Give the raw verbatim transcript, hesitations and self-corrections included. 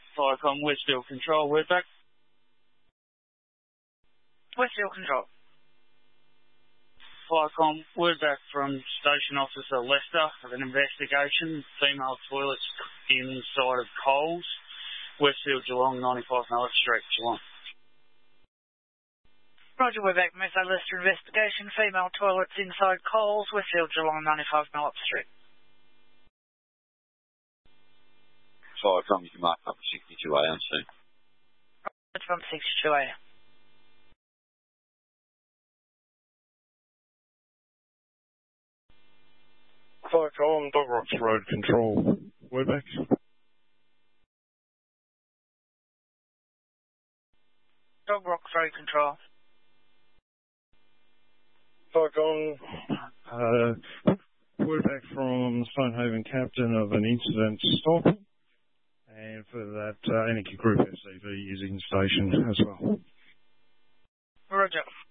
Firecom, Westfield Control, we're back. Westfield Control. Firecom, we're back from Station Officer Lester of an investigation. Female toilets inside of Coles, Westfield Geelong, ninety-five Mallet Street, Geelong. Roger, we're back. Miss Lester investigation. Female toilets inside Coles, Westfield Geelong, ninety-five Mallet Street. Firecom, you can mark up sixty-two A on scene. It's from sixty-two A. Firecom, Dog Rocks Road Control. We're back. Dog Rocks Road Control. Firecom, uh, we're back from Stonehaven Captain of an incident stop. And for that, uh, Anarchy Group S C V is in station as well. Roger.